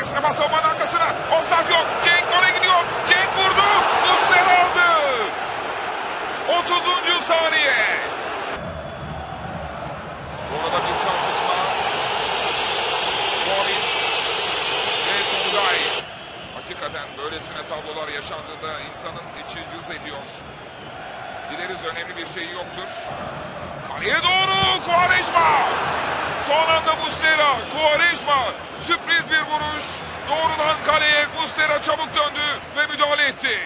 Ötesine bas savunmanın arkasına. Offside yok. Cenk gole gidiyor. Cenk vurdu. Muslera aldı. 30. saniye. Orada bir çarpışma. Gomis ve Tugay. Hakikaten böylesine tablolar yaşandığında insanın içi cız ediyor. Dileriz önemli bir şey yoktur. Kaleye doğru Quaresma. Son anda Muslera. Quaresma. Sürpriz bir vuruş. Doğrudan kaleye Muslera çabuk döndü ve müdahale etti.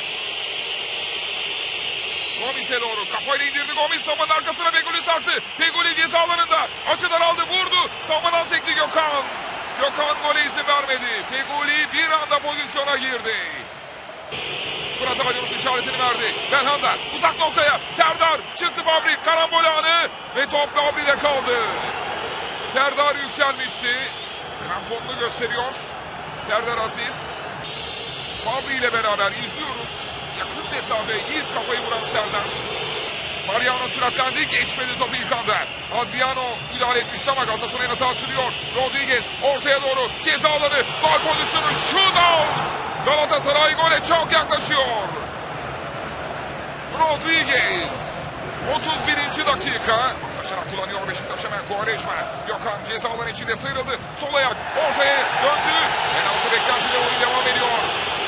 Gomis'e doğru kafayla indirdi. Gomis savunmanın arkasına Feguli sarktı. Feguli ceza alanında. Açıdan aldı, vurdu. Savunmadan sekti Gökhan. Gökhan gole izin vermedi. Feguli bir anda pozisyona girdi. Fırat Aydınus işaretini verdi. Belhanda uzak noktaya. Serdar çıktı Fabri. Karambol anı ve top Fabri'de kaldı. Serdar yükselmişti. Kramponunu gösteriyor. Serdar Aziz. Fabri ile beraber izliyoruz. Yakın mesafe ilk kafayı vuran Serdar. Mariano süratlendi. Geçmedi topu ilk anda. Adriano müdahale etmişti ama Galatasaray'ın hata sürüyor. Rodriguez ortaya doğru ceza alanı. Gol pozisyonu. Shootout. Galatasaray gole çok yaklaşıyor. Rodriguez. 31. dakika. Saçarak kullanıyor Beşiktaş hemen. Quaresma. Gökhan ceza alanı içinde sıyrıldı. Sol ayak ortaya döndü. Penaltı beklentide oyun devam ediyor.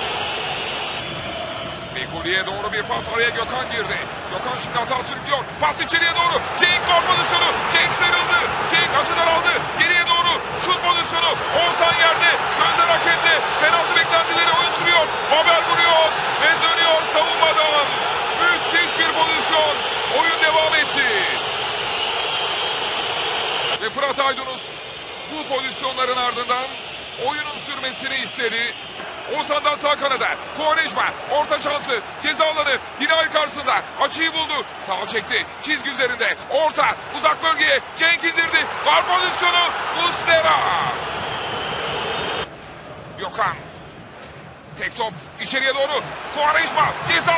Fegüli'ye doğru bir pas, araya Gökhan girdi. Gökhan şimdi hata sürüklüyor. Pas içeriye doğru. Cenk gol pozisyonu. Cenk sıyrıldı. Cenk açıdan aldı. Geriye doğru şut pozisyonu. Oğuzhan yerde. Gözler hakemde. Penaltı beklentileri oyun sürüyor. Haber vuruyor ve dönüyor savunmadan. Müthiş bir pozisyon. Oyun devam etti. Ve Fırat Aydınus bu pozisyonların ardından oyunun sürmesini istedi. Oğuzhan'dan sağ kanada. Quaresma orta şansı. Ceza alanı. Dinay karşısında. Açıyı buldu. Sağa çekti. Çizgi üzerinde. Orta. Uzak bölgeye. Cenk indirdi. Gol pozisyonu. Muslera. Gökhan. Tek top. İçeriye doğru. Quaresma. Ceza